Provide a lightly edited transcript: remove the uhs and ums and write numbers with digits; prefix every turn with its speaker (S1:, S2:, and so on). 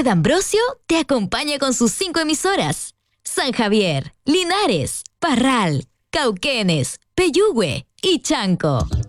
S1: Radio D'Ambrosio te acompaña con sus 5 emisoras: San Javier, Linares, Parral, Cauquenes, Peyúgue y Chanco.